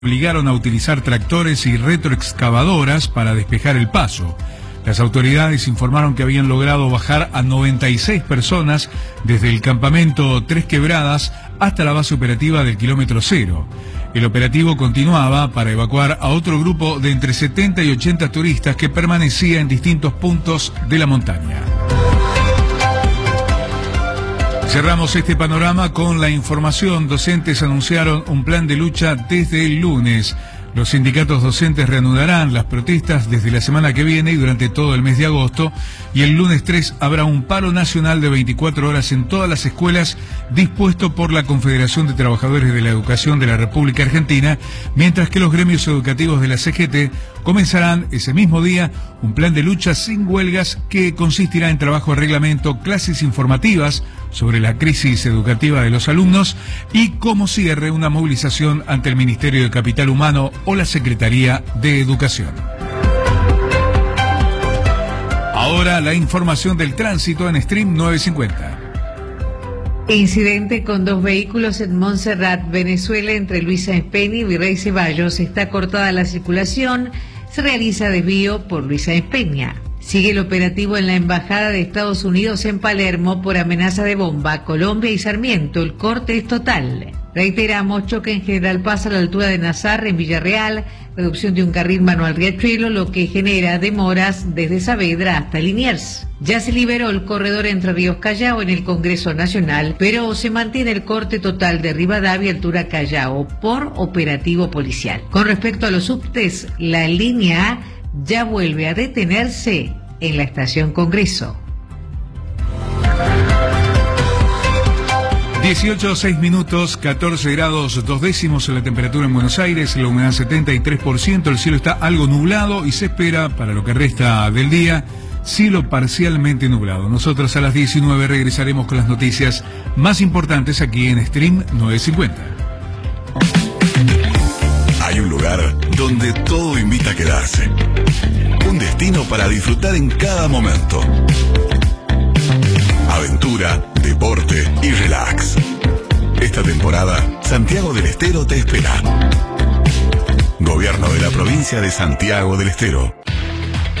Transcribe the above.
obligaron a utilizar tractores y retroexcavadoras para despejar el paso. Las autoridades informaron que habían logrado bajar a 96 personas desde el campamento Tres Quebradas hasta la base operativa del kilómetro cero. El operativo continuaba para evacuar a otro grupo de entre 70 y 80 turistas que permanecía en distintos puntos de la montaña. Cerramos este panorama con la información. Docentes anunciaron un plan de lucha desde el lunes. Los sindicatos docentes reanudarán las protestas desde la semana que viene y durante todo el mes de agosto. Y el lunes 3 habrá un paro nacional de 24 horas en todas las escuelas dispuesto por la Confederación de Trabajadores de la Educación de la República Argentina, mientras que los gremios educativos de la CGT comenzarán ese mismo día un plan de lucha sin huelgas que consistirá en trabajo de reglamento, clases informativas sobre la crisis educativa de los alumnos y como cierre una movilización ante el Ministerio de Capital Humano o la Secretaría de Educación. Ahora la información del tránsito en Stream 950. Incidente con 2 vehículos en Montserrat, Venezuela, entre Luis Sáenz Peña y Virrey Ceballos. Está cortada la circulación. Se realiza desvío por Luis Sáenz Peña. Sigue el operativo en la Embajada de Estados Unidos en Palermo por amenaza de bomba. Colombia y Sarmiento, el corte es total. Reiteramos, choque en General Paz a la altura de Nazar en Villarreal, reducción de un carril Manuel Riachuelo, lo que genera demoras desde Saavedra hasta Liniers. Ya se liberó el corredor Entre Ríos Callao en el Congreso Nacional, pero se mantiene el corte total de Rivadavia altura Callao por operativo policial. Con respecto a los subtes, la línea A ya vuelve a detenerse en la estación Congreso. 18:06 minutos, 14 grados 2 décimos en la temperatura en Buenos Aires, la humedad 73%, el cielo está algo nublado y se espera para lo que resta del día, cielo parcialmente nublado. Nosotros a las 19 regresaremos con las noticias más importantes aquí en Stream 950. Hay un lugar donde todo invita a quedarse. Un destino para disfrutar en cada momento. Aventura, deporte y relax. Esta temporada, Santiago del Estero te espera. Gobierno de la provincia de Santiago del Estero.